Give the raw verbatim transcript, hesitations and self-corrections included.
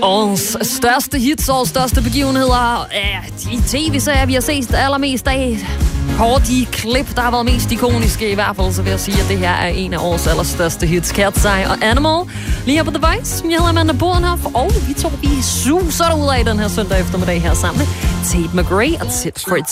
Årets største hits og største begivenheder. Ja, de tv-serier, vi har set allermest af. Kort de klip, der har været mest ikoniske i hvert fald, så vil jeg sige, at det her er en af årets allerstørste hits. Cat's Eye og Animal. Lige her på The Voice. Jeg hedder Amanda Bodenhoff, og vi to vi suser ud af den her søndag eftermiddag her sammen med Tate McRae og Tit for Tat.